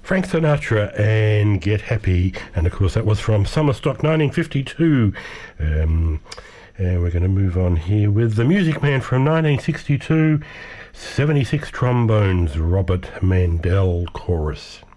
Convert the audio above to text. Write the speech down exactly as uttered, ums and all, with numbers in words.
Frank Sinatra and Get Happy, and of course that was from Summer Stock nineteen fifty-two. Um, and we're going to move on here with The Music Man from nineteen sixty-two, seventy-six trombones, Robert Mandel chorus.